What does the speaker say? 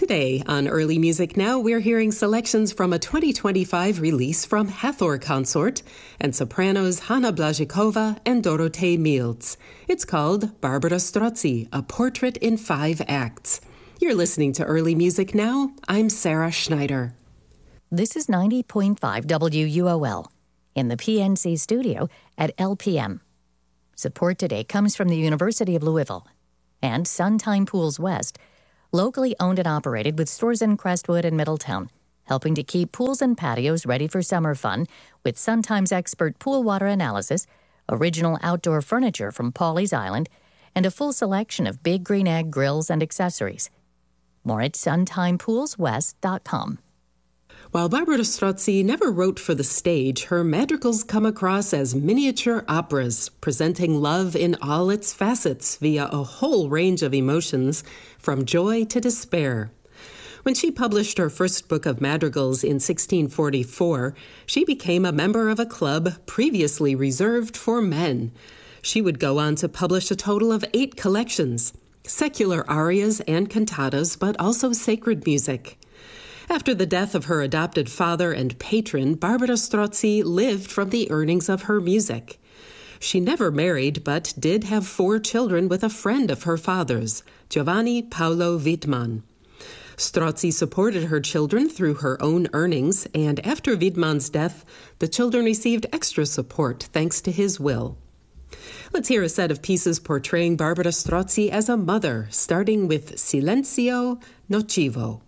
Today on Early Music Now, we're hearing selections from a 2025 release from Hathor Consort and sopranos Hanna Blazikova and Dorotei Mills. It's called Barbara Strozzi, A Portrait in 5 Acts. You're listening to Early Music Now. I'm Sarah Schneider. This is 90.5 WUOL in the PNC studio at LPM. Support today comes from the University of Louisville and Suntime Pools West, locally owned and operated with stores in Crestwood and Middletown, helping to keep pools and patios ready for summer fun with Suntime's expert pool water analysis, original outdoor furniture from Pawleys Island, and a full selection of Big Green Egg grills and accessories. More at suntimepoolswest.com. While Barbara Strozzi never wrote for the stage, her madrigals come across as miniature operas, presenting love in all its facets via a whole range of emotions, from joy to despair. When she published her first book of madrigals in 1644, she became a member of a club previously reserved for men. She would go on to publish a total of 8 collections, secular arias and cantatas, but also sacred music. After the death of her adopted father and patron, Barbara Strozzi lived from the earnings of her music. She never married, but did have 4 children with a friend of her father's, Giovanni Paolo Wittmann. Strozzi supported her children through her own earnings, and after Wittmann's death, the children received extra support thanks to his will. Let's hear a set of pieces portraying Barbara Strozzi as a mother, starting with Silenzio Nocivo.